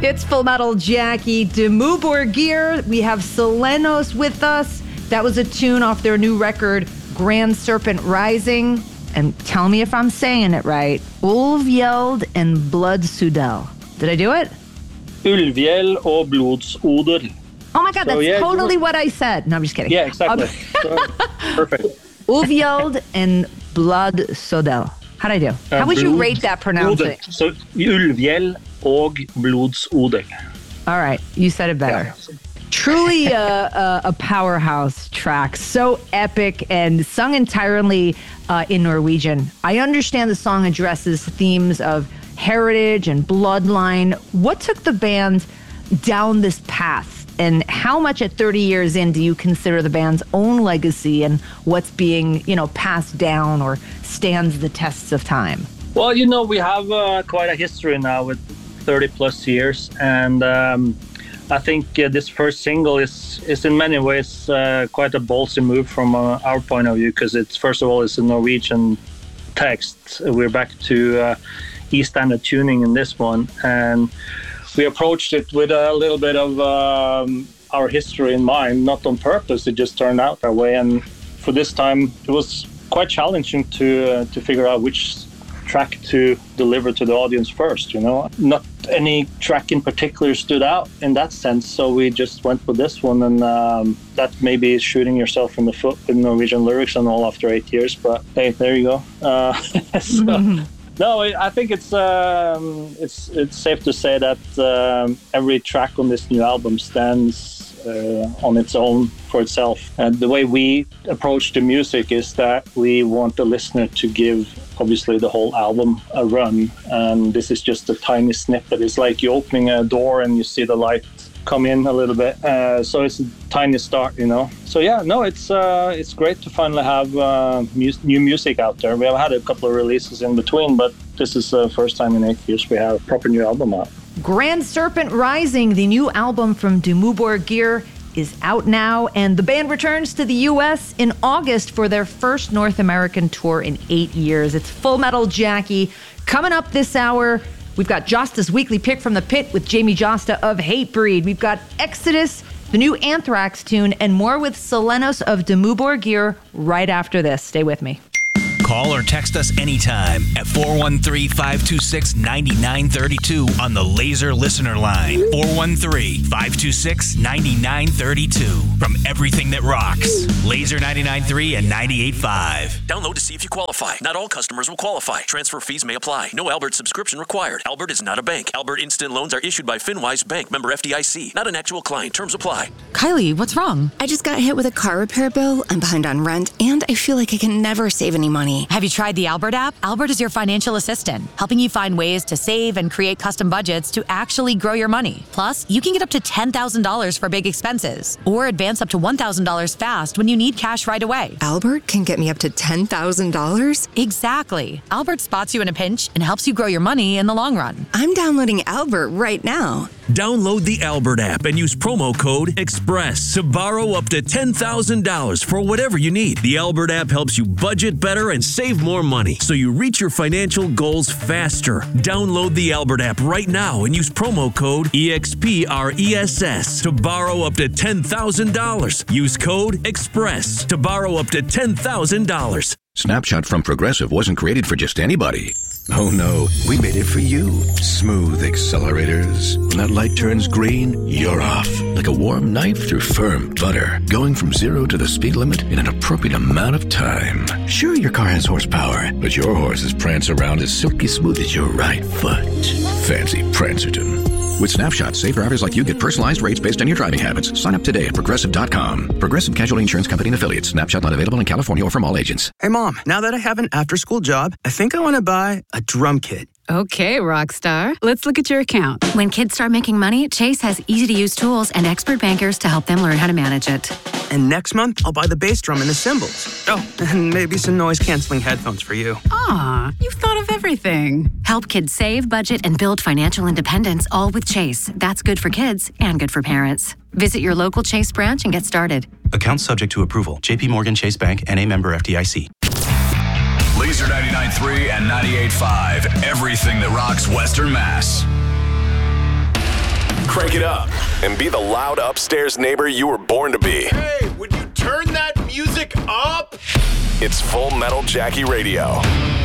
It's Full Metal Jackie, Dimmu Borgir. We have Selenos with us. That was a tune off their new record, Grand Serpent Rising. And tell me if I'm saying it right. Ulvgjeld and Blodsudel. Did I do it? Ulvgjeld og Blodsoder. Oh my God, that's totally what I said. No, I'm just kidding. Yeah, exactly. Perfect. Ulvgjeld and Blodsudel. How'd I do? How would you rate that pronouncing? So, Ulvgjeld og Blodsoder. All right, you said it better. Yeah. Truly a powerhouse track, so epic and sung entirely in Norwegian. I understand the song addresses themes of heritage and bloodline. What took the band down this path, and how much at 30 years in do you consider the band's own legacy and what's being, passed down or stands the tests of time? Well, we have quite a history now with 30 plus years, and I think this first single is in many ways quite a ballsy move from our point of view, because it's, first of all, it's a Norwegian text. We're back to E standard tuning in this one, and we approached it with a little bit of our history in mind, not on purpose. It just turned out that way, and for this time it was quite challenging to figure out which track to deliver to the audience first. Not any track in particular stood out in that sense, so we just went with this one, and that maybe is shooting yourself in the foot with Norwegian lyrics and all after 8 years, but hey, there you go. No, I think it's safe to say that every track on this new album stands on its own for itself. And the way we approach the music is that we want the listener to give, obviously, the whole album a run. And this is just a tiny snippet. It's like you opening a door and you see the light come in a little bit. So it's a tiny start, So it's great to finally have new music out there. We have had a couple of releases in between, but this is the first time in 8 years we have a proper new album out. Grand Serpent Rising, the new album from Dimmu Borgir, is out now, and the band returns to the U.S. in August for their first North American tour in 8 years. It's Full Metal Jackie. Coming up this hour, we've got Josta's Weekly Pick from the Pit with Jamie Josta of Hatebreed. We've got Exodus, the new Anthrax tune, and more with Selenos of Dimmu Borgir right after this. Stay with me. Call or text us anytime at 413-526-9932 on the Laser Listener Line. 413-526-9932. From everything that rocks. Laser 99.3 and 98.5. Download to see if you qualify. Not all customers will qualify. Transfer fees may apply. No Albert subscription required. Albert is not a bank. Albert Instant Loans are issued by FinWise Bank, member FDIC. Not an actual client. Terms apply. Kylie, what's wrong? I just got hit with a car repair bill. I'm behind on rent, and I feel like I can never save any money. Have you tried the Albert app? Albert is your financial assistant, helping you find ways to save and create custom budgets to actually grow your money. Plus, you can get up to $10,000 for big expenses, or advance up to $1,000 fast when you need cash right away. Albert can get me up to $10,000? Exactly. Albert spots you in a pinch and helps you grow your money in the long run. I'm downloading Albert right now. Download the Albert app and use promo code EXPRESS to borrow up to $10,000 for whatever you need. The Albert app helps you budget better and save more money, so you reach your financial goals faster. Download the Albert app right now and use promo code EXPRESS to borrow up to $10,000. Use code EXPRESS to borrow up to $10,000. Snapshot from Progressive wasn't created for just anybody. Oh no, we made it for you. Smooth accelerators. When that light turns green, you're off. Like a warm knife through firm butter. Going from 0 to the speed limit in an appropriate amount of time. Sure, your car has horsepower, but your horses prance around as silky smooth as your right foot. Fancy Prancerton. With Snapshot, safe drivers like you get personalized rates based on your driving habits. Sign up today at Progressive.com. Progressive Casualty Insurance Company and Affiliates. Snapshot not available in California or from all agents. Hey, Mom, now that I have an after-school job, I think I want to buy a drum kit. Okay, Rockstar. Let's look at your account. When kids start making money, Chase has easy-to-use tools and expert bankers to help them learn how to manage it. And next month, I'll buy the bass drum and the cymbals. Oh, and maybe some noise-canceling headphones for you. Aw, you've thought of everything. Help kids save, budget, and build financial independence, all with Chase. That's good for kids and good for parents. Visit your local Chase branch and get started. Account subject to approval. J.P. Morgan Chase Bank, N.A. member FDIC. Laser 99.3 and 98.5. Everything that rocks Western Mass. Crank it up and be the loud upstairs neighbor you were born to be. Hey, would you turn that music up? It's Full Metal Jackie Radio.